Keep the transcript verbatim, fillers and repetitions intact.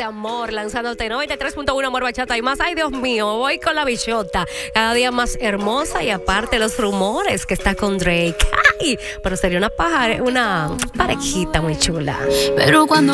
amor, lanzándote noventa y tres punto uno Amor Bachata y más. Ay, Dios mío, voy con la bichota, cada día más hermosa y aparte los rumores que está con Drake. Ay, pero sería una, paja, una parejita muy chula. Pero cuando